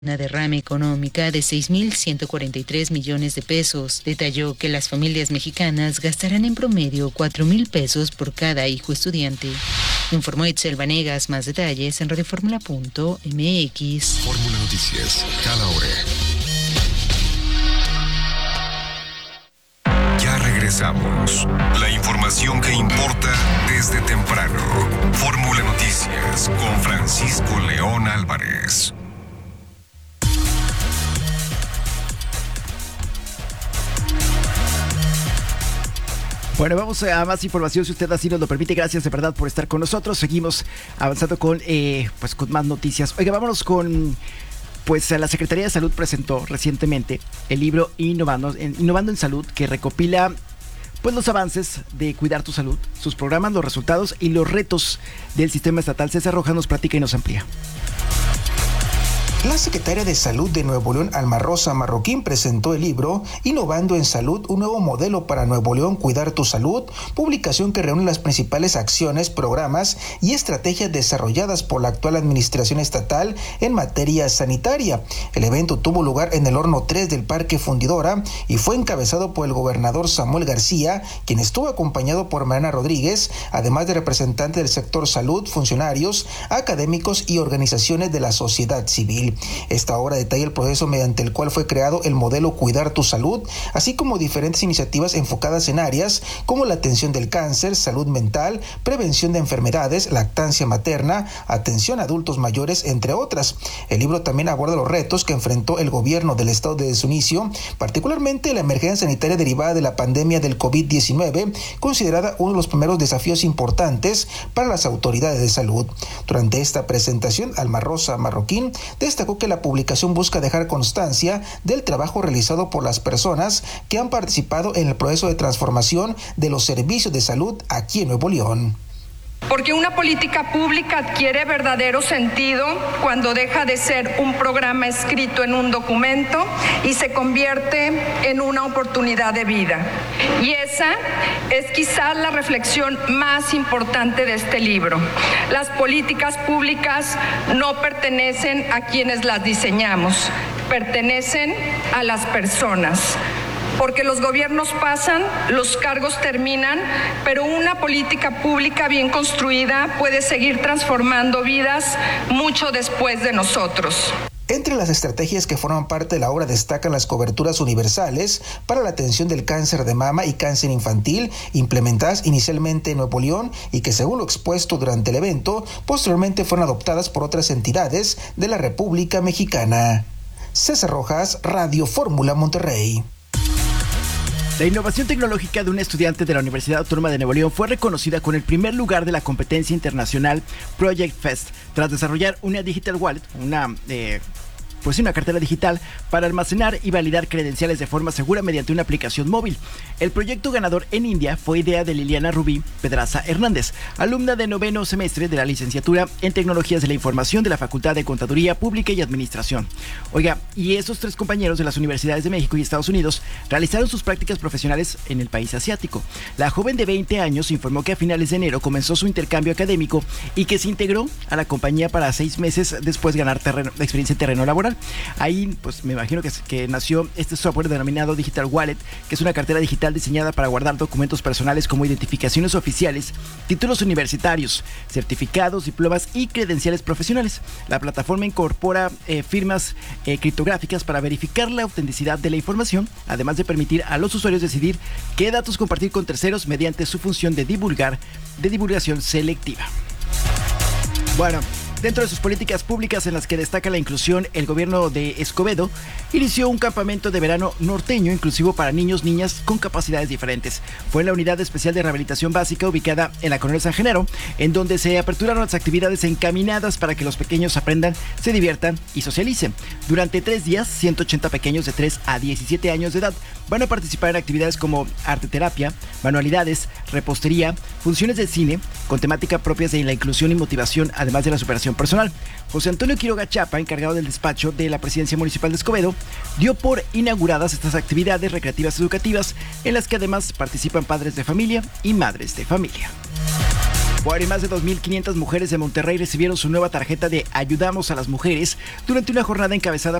una derrama económica de 6.143 millones de pesos. Detalló que las familias mexicanas gastarán en promedio 4.000 pesos por cada hijo estudiante. Informó Itzel Vanegas. Más detalles en radioformula.mx. Fórmula Noticias, cada hora. Ya regresamos. La información que importa desde temprano. Fórmula Noticias con Francisco León Álvarez. Bueno, vamos a más información, si usted así nos lo permite. Gracias de verdad por estar con nosotros. Seguimos avanzando con más noticias. Oiga, vámonos con... Pues la Secretaría de Salud presentó recientemente el libro Innovando en Salud, que recopila pues los avances de cuidar tu salud, sus programas, los resultados y los retos del sistema estatal. César Rojas nos platica y nos amplía. La secretaria de Salud de Nuevo León, Alma Rosa Marroquín, presentó el libro Innovando en Salud, un nuevo modelo para Nuevo León, cuidar tu salud, publicación que reúne las principales acciones, programas y estrategias desarrolladas por la actual administración estatal en materia sanitaria. El evento tuvo lugar en el Horno 3 del Parque Fundidora y fue encabezado por el gobernador Samuel García, quien estuvo acompañado por Mariana Rodríguez, además de representantes del sector salud, funcionarios, académicos y organizaciones de la sociedad civil. Esta obra detalla el proceso mediante el cual fue creado el modelo Cuidar tu Salud, así como diferentes iniciativas enfocadas en áreas como la atención del cáncer, salud mental, prevención de enfermedades, lactancia materna, atención a adultos mayores, entre otras. El libro también aborda los retos que enfrentó el gobierno del estado desde su inicio, particularmente la emergencia sanitaria derivada de la pandemia del COVID-19, considerada uno de los primeros desafíos importantes para las autoridades de salud. Durante esta presentación, Alma Rosa Marroquín destacó que la publicación busca dejar constancia del trabajo realizado por las personas que han participado en el proceso de transformación de los servicios de salud aquí en Nuevo León. Porque una política pública adquiere verdadero sentido cuando deja de ser un programa escrito en un documento y se convierte en una oportunidad de vida. Y esa es quizás la reflexión más importante de este libro. Las políticas públicas no pertenecen a quienes las diseñamos, pertenecen a las personas. Porque los gobiernos pasan, los cargos terminan, pero una política pública bien construida puede seguir transformando vidas mucho después de nosotros. Entre las estrategias que forman parte de la obra destacan las coberturas universales para la atención del cáncer de mama y cáncer infantil, implementadas inicialmente en Nuevo León y que, según lo expuesto durante el evento, posteriormente fueron adoptadas por otras entidades de la República Mexicana. César Rojas, Radio Fórmula Monterrey. La innovación tecnológica de un estudiante de la Universidad Autónoma de Nuevo León fue reconocida con el primer lugar de la competencia internacional Project Fest, tras desarrollar una digital wallet, una cartera digital para almacenar y validar credenciales de forma segura mediante una aplicación móvil. El proyecto ganador en India fue idea de Liliana Rubí Pedraza Hernández, alumna de 9º semestre de la licenciatura en Tecnologías de la Información de la Facultad de Contaduría Pública y Administración. Oiga, y esos tres compañeros de las universidades de México y Estados Unidos realizaron sus prácticas profesionales en el país asiático. La joven de 20 años informó que a finales de enero comenzó su intercambio académico y que se integró a la compañía para 6 meses después ganar experiencia en terreno laboral. Ahí, pues me imagino que nació este software denominado Digital Wallet, que es una cartera digital diseñada para guardar documentos personales como identificaciones oficiales, títulos universitarios, certificados, diplomas y credenciales profesionales. La plataforma incorpora firmas criptográficas para verificar la autenticidad de la información, además de permitir a los usuarios decidir qué datos compartir con terceros mediante su función de divulgación selectiva. Bueno, dentro de sus políticas públicas en las que destaca la inclusión, el gobierno de Escobedo inició un campamento de verano norteño inclusivo para niños, niñas con capacidades diferentes. Fue en la Unidad Especial de Rehabilitación Básica ubicada en la Coronel San Genaro, en donde se aperturaron las actividades encaminadas para que los pequeños aprendan, se diviertan y socialicen. Durante 3 días, 180 pequeños de 3 a 17 años de edad van a participar en actividades como arteterapia, manualidades, repostería, funciones de cine, con temática propias de la inclusión y motivación, además de la superación personal. José Antonio Quiroga Chapa, encargado del despacho de la Presidencia Municipal de Escobedo, dio por inauguradas estas actividades recreativas educativas en las que además participan padres de familia y madres de familia. Bueno, y más de 2.500 mujeres de Monterrey recibieron su nueva tarjeta de Ayudamos a las Mujeres durante una jornada encabezada